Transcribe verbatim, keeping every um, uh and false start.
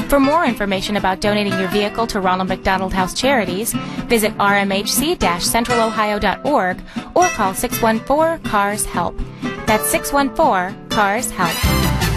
For more information about donating your vehicle to Ronald McDonald House Charities, visit r m h c dash central ohio dot org or call six one four, C A R S, HELP. That's six one four, C A R S, HELP.